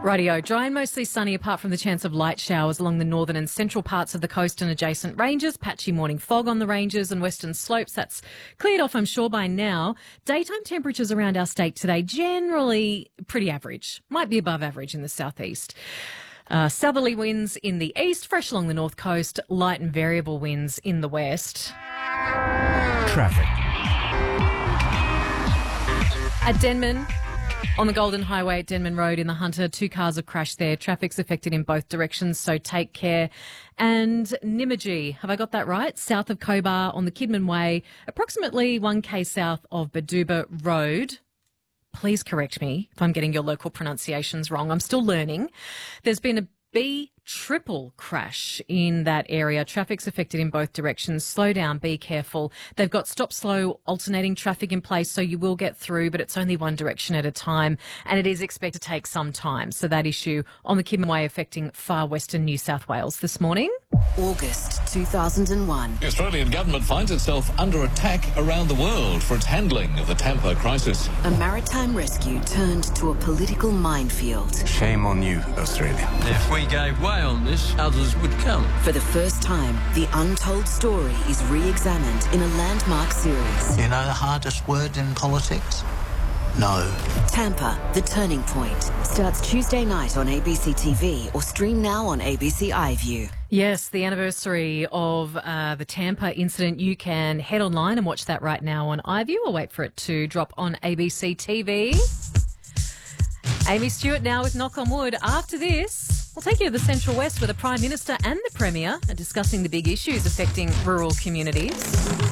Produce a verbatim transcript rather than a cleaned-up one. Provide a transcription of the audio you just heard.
Rightio, dry and mostly sunny apart from the chance of light showers along the northern and central parts of the coast and adjacent ranges. Patchy morning fog on the ranges and western slopes. That's cleared off, I'm sure, by now. Daytime temperatures around our state today generally pretty average. Might be above average in the southeast. Uh, southerly winds in the east, fresh along the north coast, light and variable winds in the west. Traffic. At Denman, on the Golden Highway at Denman Road in the Hunter, two cars have crashed there. Traffic's affected in both directions, so take care. And Nymagee, have I got that right? South of Cobar on the Kidman Way, approximately one k south of Baduba Road. Please correct me if I'm getting your local pronunciations wrong. I'm still learning. There's been a B triple crash in that area. Traffic's affected in both directions. Slow down, be careful. They've got stop slow alternating traffic in place, so you will get through, but it's only one direction at a time, and it is expected to take some time. So that issue on the Kidman Way affecting far western New South Wales this morning. August two thousand one. The Australian government finds itself under attack around the world for its handling of the Tampa crisis. A maritime rescue turned to a political minefield. Shame on you, Australia. If we gave way on this, others would come. For the first time, the untold story is re-examined in a landmark series. You know the hardest word in politics? No. Tampa, The Turning Point, starts Tuesday night on A B C T V or stream now on A B C iView. Yes, the anniversary of uh, the Tampa incident. You can head online and watch that right now on iView or wait for it to drop on A B C T V. Amy Stewart now with Knock on Wood. After this, we'll take you to the Central West where the Prime Minister and the Premier are discussing the big issues affecting rural communities.